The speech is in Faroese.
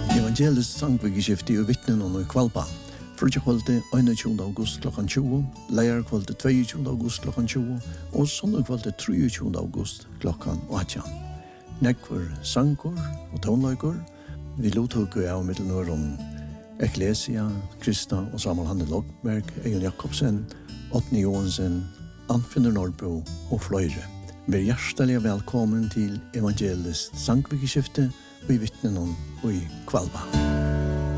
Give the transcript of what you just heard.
Evangelist sangvikeskifte og vittnen og kvalpa. Frutjekvalde 21. august klokkan 20, leierkvalde 22. august klokkan 20 og søndagkvalde 23. august klokkan 18. Nekvar sankor og tonlaikor. Vi lothukker av Middelnøren Ecclesia, Krista og Samuel Hanne Lokberg, Egil Jakobsen, Åtni Johansen, Anfinder Norrbo og fløyre. Vær hjertelig velkommen til Evangelist sangvikeskifte og i vittnen og i kvalpa.